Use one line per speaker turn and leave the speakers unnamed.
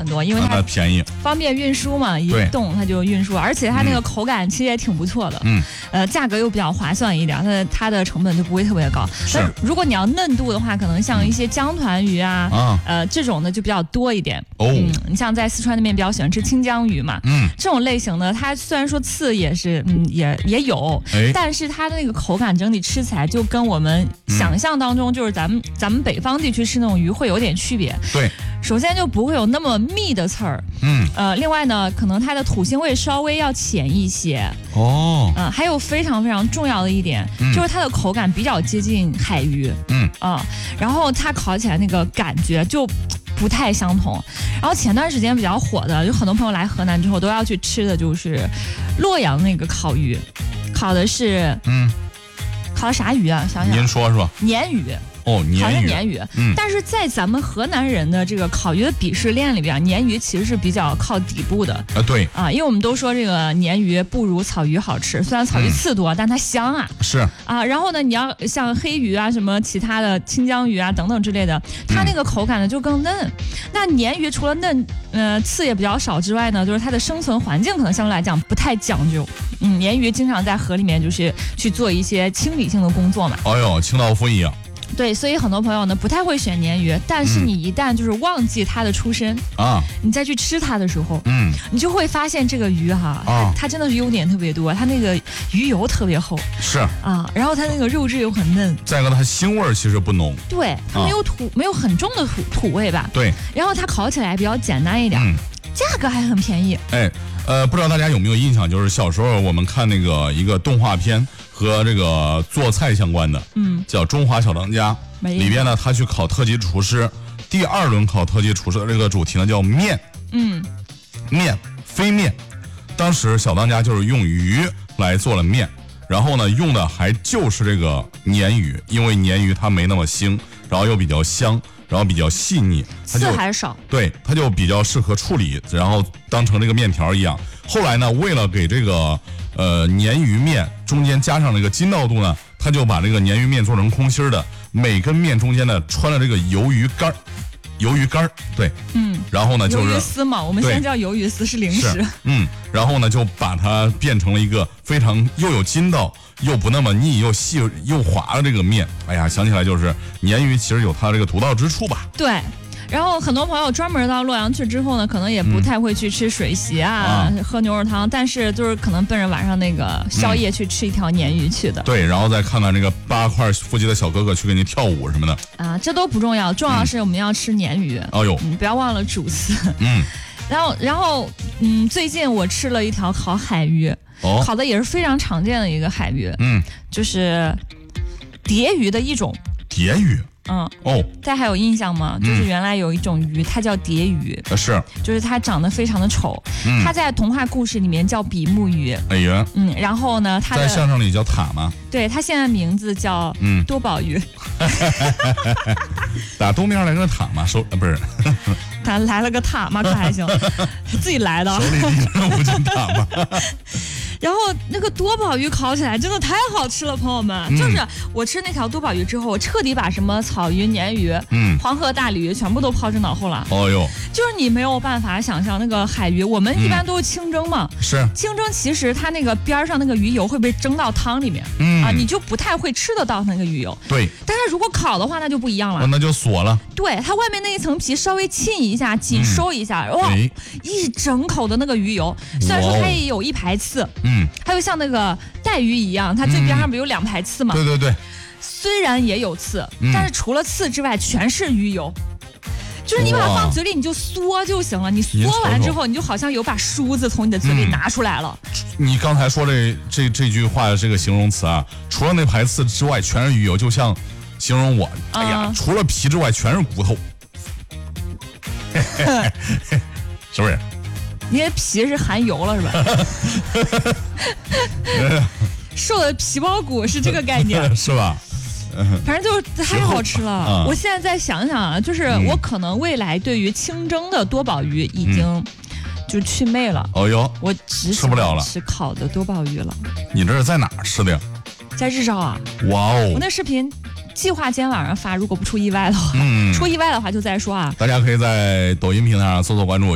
多，因为它
便宜，
方便运输嘛，一动它就运输，而且它那个口感其实也挺不错的。价格又比较划算一点，它的成本就不会特别高。但如果你要嫩度的话，可能像一些江团鱼这种的就比较多一点。你像在四川那边比较喜欢吃清江鱼嘛，这种类型的它虽然说刺也是也有，但是它的那个口感整体吃起来就跟我们想象当中就是咱们北方地区吃那种鱼会有点区别。
对，
首先就不会有那么密的刺儿，另外呢，可能它的土腥味稍微要浅一些。还有非常非常重要的一点，就是它的口感比较接近海鱼。然后它烤起来那个感觉就不太相同。然后前段时间比较火的，就很多朋友来河南之后都要去吃的就是洛阳那个烤鱼，烤的是烤的啥鱼啊？想想
您说说。
鲶鱼。
鲶鱼，
好像鲶鱼，但是在咱们河南人的这个烤鱼的鄙视链里边，鲶鱼其实是比较靠底部的。
对
因为我们都说这个鲶鱼不如草鱼好吃，虽然草鱼刺多，但它香啊。
是
然后呢，你要像黑鱼啊，什么其他的清江鱼啊等等之类的，它那个口感呢就更嫩。那鲶鱼除了嫩，刺也比较少之外呢，就是它的生存环境可能相对来讲不太讲究。鲶鱼经常在河里面就是去做一些清理性的工作嘛。
清道夫一样。
对，所以很多朋友呢不太会选鲶鱼，但是你一旦就是忘记它的出身你再去吃它的时候，你就会发现这个鱼它真的是优点特别多，它那个鱼油特别厚，
是
然后它那个肉质又很嫩，
再一个它腥味其实不浓，
对，它没有很重的土味吧，
对，
然后它烤起来比较简单一点，价格还很便宜。
不知道大家有没有印象，就是小时候我们看那个一个动画片和这个做菜相关的，叫《中华小当家》，里边呢他去考特级厨师，第2轮考特级厨师的这个主题呢叫面，飞面。当时小当家就是用鱼来做了面，然后呢用的还就是这个鲶鱼，因为鲶鱼它没那么腥，然后又比较香，然后比较细腻，它就
刺还少，
对，它就比较适合处理，然后当成这个面条一样。后来呢，为了给这个鲶鱼面中间加上这个筋道度呢，他就把这个鲶鱼面做成空心的，每根面中间呢穿了这个鱿鱼干儿，对，然后呢就是
鱿鱼丝嘛，我们现在叫鱿鱼丝，是零食，
然后呢就把它变成了一个非常又有筋道又不那么腻又细又滑的这个面。哎呀，想起来就是鲶鱼其实有它这个独到之处吧。
对。然后很多朋友专门到洛阳去之后呢，可能也不太会去吃水席喝牛肉汤，但是就是可能奔着晚上那个宵夜去吃一条鲶鱼去的。
对，然后再看看这个8块腹肌的小哥哥去给你跳舞什么的
这都不重要，重要是我们要吃鲶鱼。不要忘了主次。然后最近我吃了一条烤海鱼，烤的也是非常常见的一个海鱼，就是蝶鱼的一种。
蝶鱼。
大家还有印象吗？就是原来有一种鱼，它叫蝶鱼，
是，
就是它长得非常的丑，它在童话故事里面叫比目鱼，然后呢，它
在相声里叫塔吗？
对，它现在名字叫多宝鱼。
打东边来个塔嘛，不是，
他来了个塔嘛，可还行，自己来的，
手里提着不进塔嘛。
然后那个多宝鱼烤起来真的太好吃了，朋友们，就是我吃那条多宝鱼之后，我彻底把什么草鱼、鲶鱼、黄河大鲤鱼全部都抛之脑后了。就是你没有办法想象那个海鱼，我们一般都是清蒸嘛，
是
清蒸，其实它那个边上那个鱼油会被蒸到汤里面，你就不太会吃得到那个鱼油。
对，
但是如果烤的话，那就不一样了，
那就锁了。
对，它外面那一层皮稍微沁一下，紧收一下，一整口的那个鱼油，虽然说它也有一排刺。还有像那个带鱼一样，它最边上不有2排刺吗？
对，
虽然也有刺，但是除了刺之外全是鱼油，就是你把它放嘴里你就嗦就行了，你嗦完之后你就好像有把梳子从你的嘴里拿出来了。
你刚才说这句话的这个形容词除了那排刺之外全是鱼油，就像形容我，哎呀，除了皮之外全是骨头，是不是？
你的皮是含油了是吧？瘦的皮包骨是这个概念
是吧？
反正就是太好吃了。我现在再想想就是我可能未来对于清蒸的多宝鱼已经就祛魅了。我只
吃不了了，
吃烤的多宝鱼了。
你这是在哪儿吃的呀？
在日照啊。
哇哦！
我那视频计划今天晚上发，如果不出意外的话，出意外的话就再说啊。
大家可以在抖音平台上搜索关注